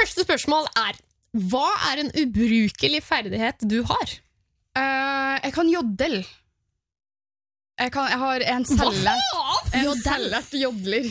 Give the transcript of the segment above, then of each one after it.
Første spørsmål hva en ubrukelig ferdighet du har? Jeg kan joddel. Jeg har en cellært jodler.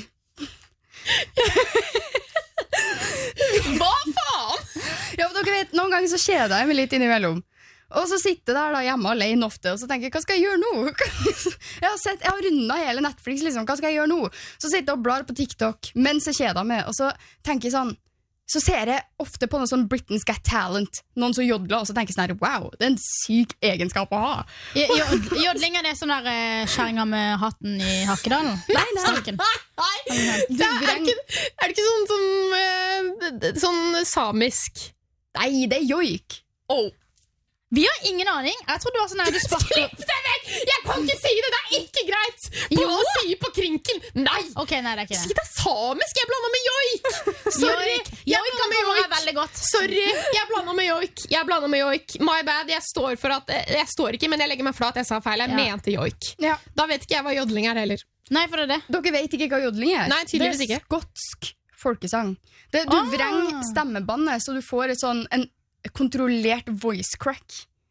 Hva faen? Ja, men dere vet, noen ganger så kjeder jeg meg litt innimellom. Og så sitter jeg der da hjemme alene ofte, og så tenker jeg, hva skal jeg gjøre nå? Jeg har rundet hele Netflix, liksom. Hva skal jeg gjøre nå? Så sitter jeg og blar på TikTok mens jeg kjeder meg, og så tenker jeg sånn, så ser jeg ofte på noe sånn Britain's Got Talent, noen som jodler, og så tenker jeg sånn her, wow, det en syk egenskap å ha. Jodlingen sånn der skjæringa med hatten i Hakkedalen? Nei. Det ikke sånn som sånn samisk? Nei, det joik. Vi har ingen aning. Jeg tror du var sånn her du sparker. Slipp det vekk! Jeg kan ikke si det, det ikke greit! Å si på krinken! Nei! Ok, nei, det ikke det. Det samisk, jeg blander med joik! Sorry, jeg blander med joik. Veldig godt. Sorry, jeg blander med joik. My bad, jeg står ikke, men jeg legger meg flat, jeg sa feil, jeg mente joik. Ja. Da vet ikke jeg hva jodling heller. Nei, for det. Dere vet ikke hva jodling er? Nei, tydeligvis ikke. Det skotsk folkesang. Du vrenger stemmebandet, så du får en kontrollert voice crack.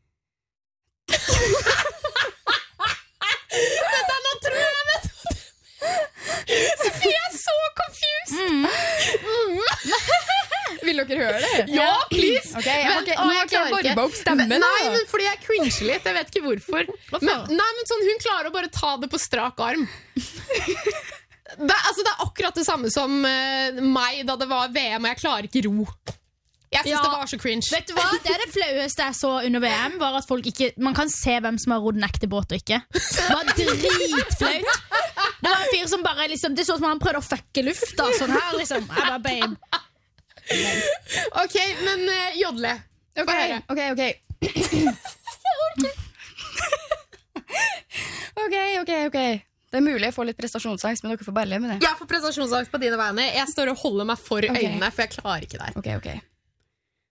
Dette nå tror jeg vet. Sofie så confused. Vil dere høre det? Ja, please. Okay, nå har ikke jeg varmet opp stemmen. Nei, men fordi jeg cringer litt, jeg vet ikke hvorfor. Men sånn, hun klarer å bare ta det på strak arm. Det er akkurat det samme som meg da det var VM, og jeg klarer ikke ro. Jeg synes det var så cringe. Vet du hva? Det flaueste jeg så under VM, var at folk ikke, man kan se hvem som har rodd en ekte båt og ikke. Det var dritflaut. Det var en fyr som bare liksom, det så som han prøvde å fucke lufta sånn her liksom. Jeg bare, babe. Ok, men jodle. Ok. Ok. Det mulig jeg får litt prestasjonsangst, men dere får bare leve med det. Jeg får prestasjonsangst på dine vegne. Jeg står og holder meg for øynene, for jeg klarer ikke der. Ok.